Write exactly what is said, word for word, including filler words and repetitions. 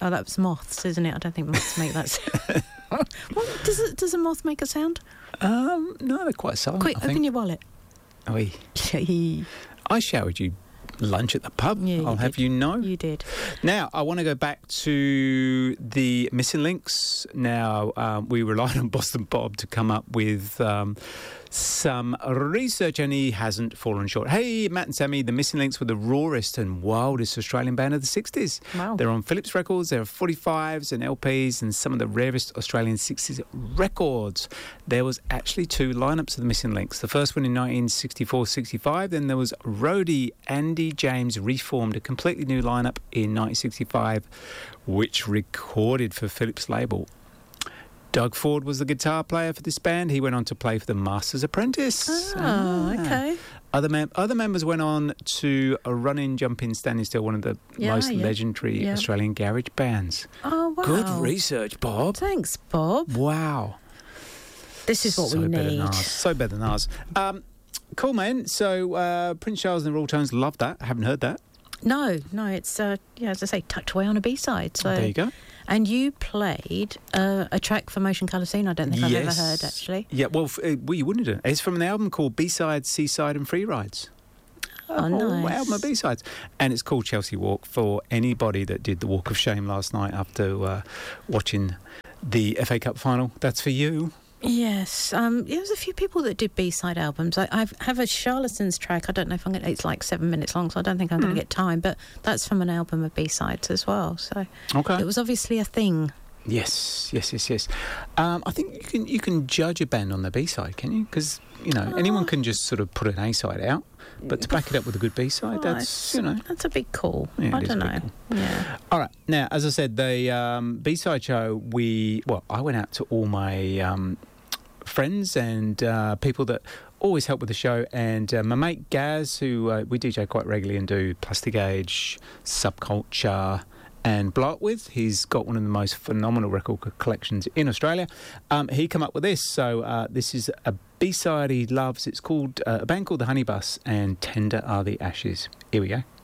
Oh, that was moths, isn't it? I don't think moths make that sound. What, does, it, does a moth make a sound? Um, no, they're quite silent. Quick, I open think. your wallet. Oi. I showered you lunch at the pub. Yeah, you I'll have did. you know. You did. Now, I want to go back to the missing links. Now, um, we relied on Boston Bob to come up with um, some research, and he hasn't fallen short. Hey, Matt and Sammy, the Missing Links were the rawest and wildest Australian band of the sixties. Wow. They're on Philips records, there are forty-fives and L Ps, and some of the rarest Australian sixties records. There was actually two lineups of the Missing Links. The first one in nineteen sixty-four sixty-five, then there was roadie Andy James reformed a completely new lineup in nineteen sixty-five, which recorded for Philips label. Doug Ford was the guitar player for this band. He went on to play for the Master's Apprentice. Oh, Ah. okay. Other, mem- other members went on to a Run In, Jump In, Standing Still, one of the Yeah, most yeah. legendary Yeah. Australian garage bands. Oh, wow. Good research, Bob. Thanks, Bob. Wow. This is what so we better need. Than ours. So better than ours. Um, cool, man. So uh, Prince Charles and the Royal Tones, love that. Haven't heard that. No, no, it's, uh, yeah, as I say, tucked away on a B-side. So. There you go. And you played uh, a track for Motion Colour Scene I don't think I've Yes. ever heard, actually. Yeah, well, f- uh, well, you wouldn't have. It's from an album called B-Side, C-Side and Free Rides. Oh, A whole nice. album of B-Sides. And it's called Chelsea Walk for anybody that did the Walk of Shame last night after uh, watching the F A Cup final. That's for you. Yes, um, yeah, there's a few people that did B-side albums. I I've, have a Charlatans track. I don't know if I'm going to... It's like seven minutes long, so I don't think I'm going to get time. But that's from an album of B-sides as well. So Okay. it was obviously a thing. Yes, yes, yes, yes. Um, I think you can you can judge a band on the B-side, can you? Because, you know, Oh. anyone can just sort of put an A-side out, but to back it up with a good B-side, Oh, that's, it's- you know... That's a big call. Yeah, I it is don't a big know. call. Yeah. All right. Now, as I said, the um, B-side show, we... Well, I went out to all my um, friends and uh, people that always help with the show, and uh, my mate Gaz, who uh, we D J quite regularly and do Plastic Age, Subculture and Blow It with. He's got one of the most phenomenal record co- collections in Australia. Um, he come up with this. So uh, this is a B-side he loves. It's called uh, a band called The Honey Bus, and Tender Are the Ashes. Here we go.